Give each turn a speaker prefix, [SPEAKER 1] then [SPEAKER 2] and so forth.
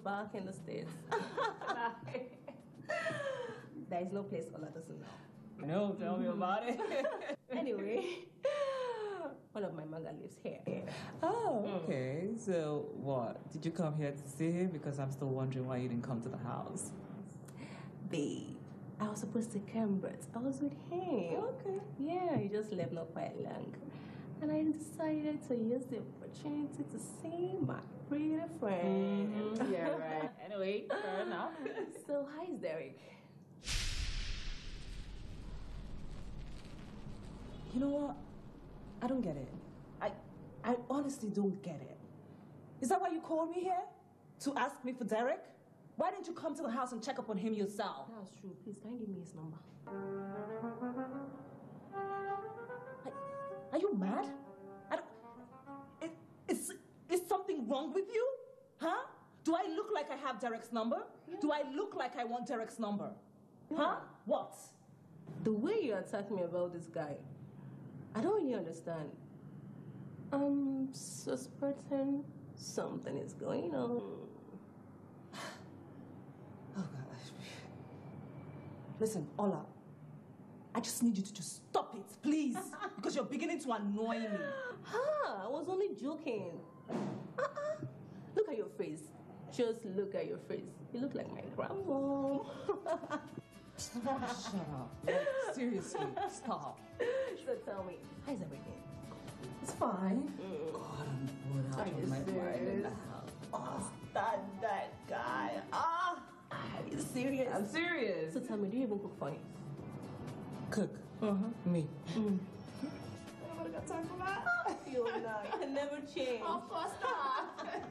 [SPEAKER 1] back in the States. There is no place Ola doesn't know.
[SPEAKER 2] No, tell me about it.
[SPEAKER 1] Anyway, one of my manga lives here.
[SPEAKER 2] Oh, okay. So what? Did you come here to see him? Because I'm still wondering why you didn't come to the house.
[SPEAKER 1] Babe, I was supposed to come, but I was with him.
[SPEAKER 2] Okay.
[SPEAKER 1] Yeah, he just left not quite long. And I decided to use the opportunity to see my pretty friend.
[SPEAKER 2] Yeah, right. Anyway, fair enough.
[SPEAKER 1] So, how is Derek?
[SPEAKER 3] You know what? I don't get it. I honestly don't get it. Is that why you called me here? To ask me for Derek? Why didn't you come to the house and check up on him yourself?
[SPEAKER 1] That's true. Please, can you give me his number?
[SPEAKER 3] Are you mad? Is something wrong with you? Huh? Do I look like I have Derek's number? Yeah. Do I look like I want Derek's number? Yeah. Huh? What?
[SPEAKER 1] The way you attack me about this guy, I don't really understand. I'm suspecting something is going on.
[SPEAKER 3] Oh, gosh. Listen, Ola, I just need you to just stop it, please. Because you're beginning to annoy me.
[SPEAKER 1] I was only joking. Look at your face. Just look at your face. You look like my grandma.
[SPEAKER 3] Shut up. Like, seriously, stop.
[SPEAKER 1] So tell me, how's everything?
[SPEAKER 3] It's fine. God, I'm bored out of my mind in the house. Oh, that guy.
[SPEAKER 1] Are you serious?
[SPEAKER 3] I'm serious.
[SPEAKER 1] So tell me, do you even cook for him?
[SPEAKER 3] Cook? Me.
[SPEAKER 1] I got time for that. You're not. You can never change.
[SPEAKER 3] Of course not.